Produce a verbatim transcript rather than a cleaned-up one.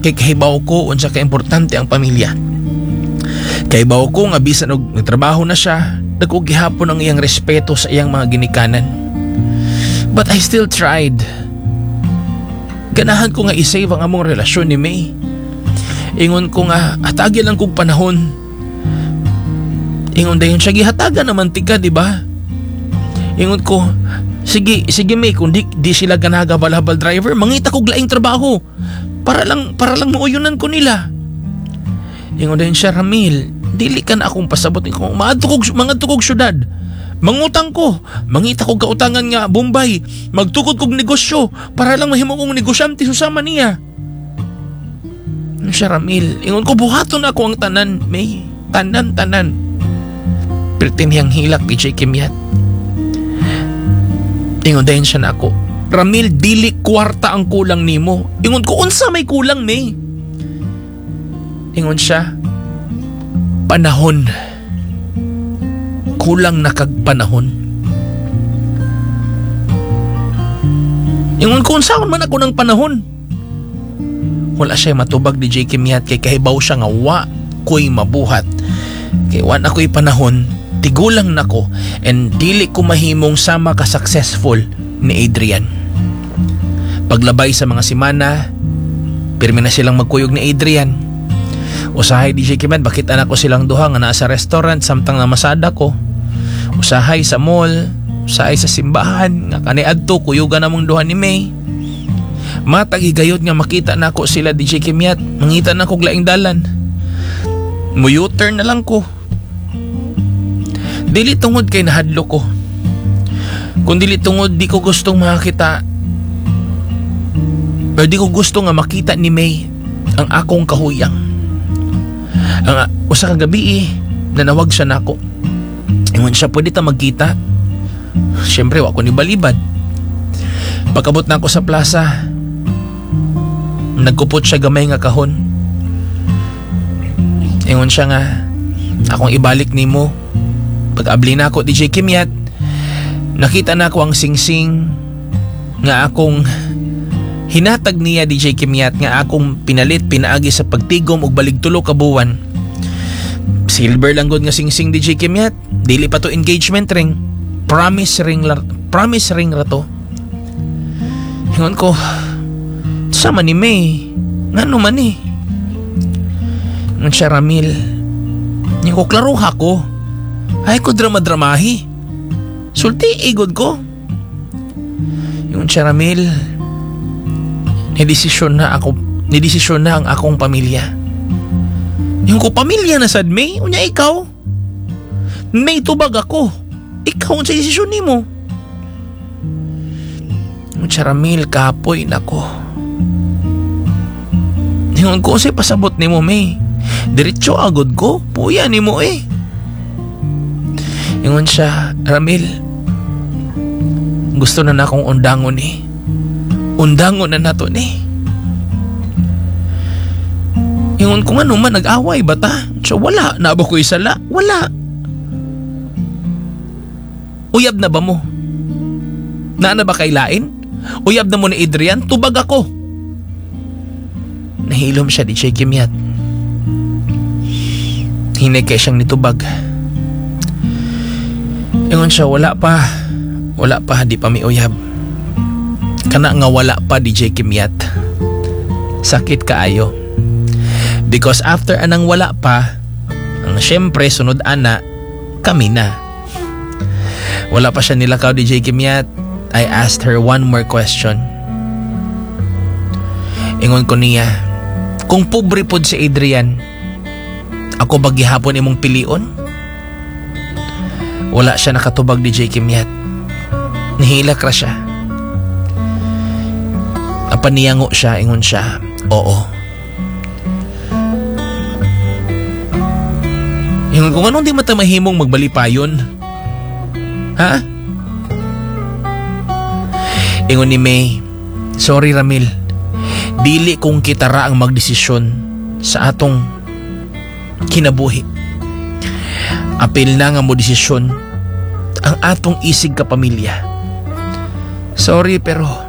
Kay kahibaw ko unsa ka importante ang pamilya. Kahibaw ko nga bisan og nagtrabaho na siya, dako gihapon ang iyang respeto sa iyang mga ginikanan. But I still tried. Ganahan ko nga i-save ang among relasyon ni May. Ingon ko nga hatagi lang kong panahon. Ingon dayon siya gihatagan naman tika, di ba? Ingon ko, sige, sige May, kung di, di sila ganaga balhabal driver, mangita ko laing trabaho. Para lang, para lang mauyunan ko nila. Ingon dayon siya, Ramil, dili ka na akong pasabot ko. Maadtukog, mga tukog syudad. Mangutang ko, mangita ko kautangan nga Bombay. Magtukod kog negosyo para lang mahimo kong negosyante susama niya. Ingon siya, Ramil, ingon ko buhaton ako ang tanan, May. Tanan, tanan. Pertinihang hilak di J. Kimyat. Ingon dayon siya na ako, Ramil, dili kwarta ang kulang nimo. Ingon ko, unsa may kulang, May? Ingon siya, panahon. Kulang na kag panahon. Ingon ko, unsa man ako ng panahon? Wala siya matubag di J. Kimyat kay kahibaw siya nga wa ko'y mabuhat. Kay wan ako'y panahon, tigulang nako and dili ko mahimong sama ka successful ni Adrian. Paglabay sa mga simana, pirmi na silang magkuyog ni Adrian. Usahay di J. Kimyat, bakit anak ko silang duha nga nasa restaurant samtang namasada ko. Usahay sa mall, usahay sa simbahan, nga kaniadto kuyugan namong duha ni May. Matagigayod nga makita na ako sila di J. Kimyat, mangita na ko laing dalan. Mu-U-turn na lang ko. Dili tungod kay nahadlo ko. Kung dili tungod di ko gustong makita, pero di ko gusto nga makita ni May ang akong kahuyang. Ang uh, usa ka gabi eh, nanawag siya nako. Ingon siya, pwede ta magkita? Siyempre wa ko ni balibad. Pagkabot na ako sa plaza, nagkupot siya gamay nga kahon. Ingon siya nga, akong ibalik nimo. Pag-abli na ako di J. Kimyat, nakita na ako ang singsing nga akong hinatag niya di J. Kimyat, nga akong pinalit pinaagi sa pagtigom og baligtulo ka buwan. Silver lang gud nga singsing di J. Kimyat, dili pa to engagement ring. Promise ring la, promise ring ra to. Hingon ko, sama ni May, ngano man eh. Ngon siya, Ramil, yung ko klaruha ko, ay ko drama-dramahi. Sulti igod ko. Yung siya, Ramil, nidesisyon na ako, nidesisyon na ang akong pamilya. Yung ko pamilya na sad, May, unya ikaw. May tubag ako. Ikaw ang sa desisyon ni mo. Yung siya, Ramil, kapoy na ko. Yung ko sa'y pasabot ni mo, May. Diretso agad ko, puya ni mo eh. Ingon siya, Ramil, gusto na na akong undangon eh. Undangon na nato eh. Ingon ko nga naman, nag-away ba ta? So wala, naabo ko isala, wala. Uyab na ba mo? Naana ba kailain? Uyab na mo ni Adrian, tubag ako. Nahilom siya di J. Kimyat. Hinay kay siyang nitubag. Ingon siya, wala pa. Wala pa, di pa may uyab. Kana nga wala pa di J. Kimyat. Sakit kaayo. Because after anang wala pa, ang syempre sunod ana, kami na. Wala pa siya nilakaw di J. Kimyat. I asked her one more question. Ingon ko niya, kung pobre pod si Adrian, ako ba gihapon imong pilion? Wala siya nakatubag di J. Kimyat. Nihilak ra siya. Apaniyango siya, ingon siya, oo. Ingon ko, anong di matamahimong magbalipayon? Ha? Ingon ni May, sorry Ramil, dili kong kitara ang magdesisyon sa atong kinabuhi. Apil na nga mo desisyon ang atong isig ka pamilya. Sorry pero